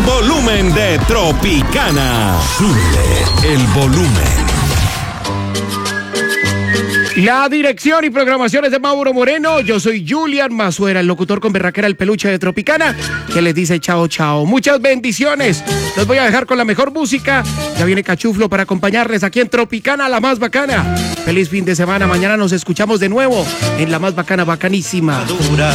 volumen de Tropicana. Sube el volumen. La dirección y programación es de Mauro Moreno. Yo soy Julian Mazuera, el locutor con berraquera, el peluche de Tropicana, que les dice chao, chao. Muchas bendiciones. Los voy a dejar con la mejor música. Ya viene Cachuflo para acompañarles aquí en Tropicana, la más bacana. Feliz fin de semana. Mañana nos escuchamos de nuevo en la más bacana, bacanísima.